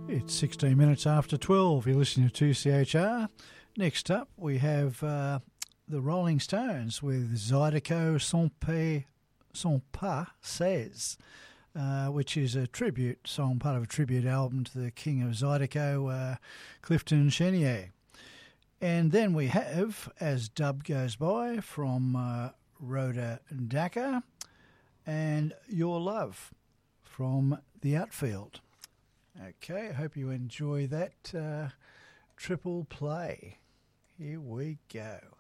It's 16 minutes after 12. You're listening to 2CHR. Next up, we have the Rolling Stones with Zydeco Son Pas Says, which is a tribute song, part of a tribute album to the king of Zydeco, Clifton Chenier. And then we have As Dub Goes By from Rhoda Dakar and Your Love from The Outfield. Okay, I hope you enjoy that triple play. Here we go.